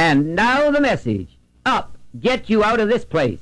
And now the message. Up, get you out of this place.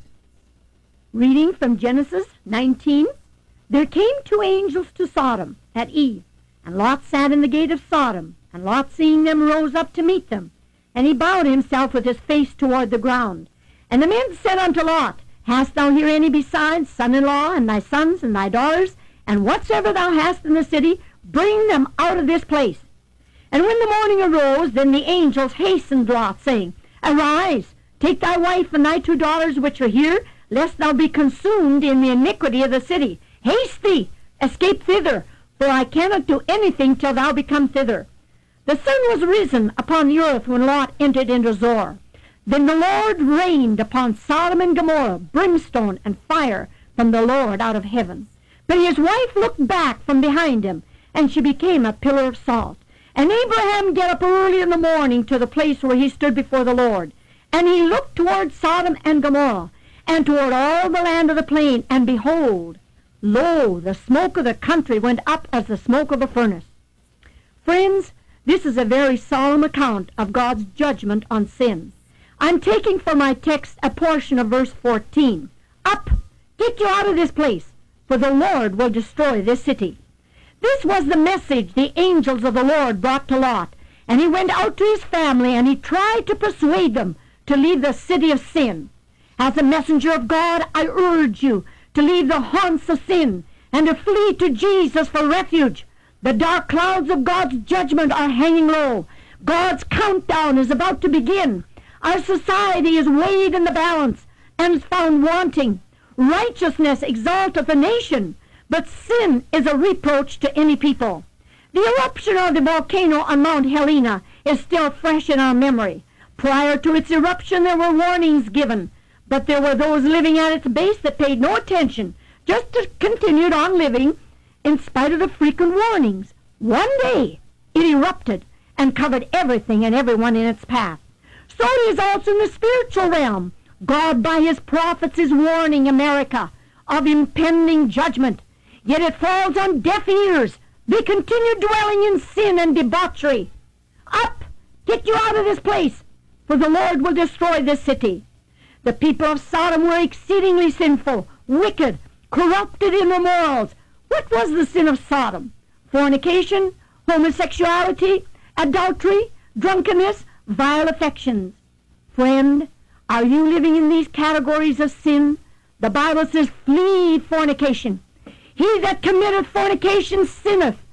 Reading from Genesis 19. There came two angels to Sodom at eve, and Lot sat in the gate of Sodom. And Lot, seeing them, rose up to meet them. And he bowed himself with his face toward the ground. And the men said unto Lot, Hast thou here any besides son-in-law, and thy sons, and thy daughters? And whatsoever thou hast in the city, bring them out of this place. And when the morning arose, then the angels hastened Lot, saying, Arise, take thy wife and thy 2 daughters which are here, lest thou be consumed in the iniquity of the city. Haste thee, escape thither, for I cannot do anything till thou become thither. The sun was risen upon the earth when Lot entered into Zoar. Then the Lord rained upon Sodom and Gomorrah brimstone and fire from the Lord out of heaven. But his wife looked back from behind him, and she became a pillar of salt. And Abraham got up early in the morning to the place where he stood before the Lord. And he looked toward Sodom and Gomorrah, and toward all the land of the plain, and behold, lo, the smoke of the country went up as the smoke of a furnace. Friends, this is a very solemn account of God's judgment on sin. I'm taking for my text a portion of verse 14. Up, get you out of this place, for the Lord will destroy this city. This was the message the angels of the Lord brought to Lot, and he went out to his family, and he tried to persuade them to leave the city of sin. As a messenger of God, I urge you to leave the haunts of sin and to flee to Jesus for refuge. The dark clouds of God's judgment are hanging low. God's countdown is about to begin. Our society is weighed in the balance and is found wanting. Righteousness exalteth a nation, but sin is a reproach to any people. The eruption of the volcano on Mount Helena is still fresh in our memory. Prior to its eruption, there were warnings given, but there were those living at its base that paid no attention, just continued on living in spite of the frequent warnings. One day, it erupted and covered everything and everyone in its path. So it is also in the spiritual realm. God, by his prophets, is warning America of impending judgment. Yet it falls on deaf ears. They continue dwelling in sin and debauchery. Up! Get you out of this place, for the Lord will destroy this city. The people of Sodom were exceedingly sinful, wicked, corrupted in their morals. What was the sin of Sodom? Fornication, homosexuality, adultery, drunkenness, vile affections. Friend, are you living in these categories of sin? The Bible says, flee fornication. He that committeth fornication sinneth.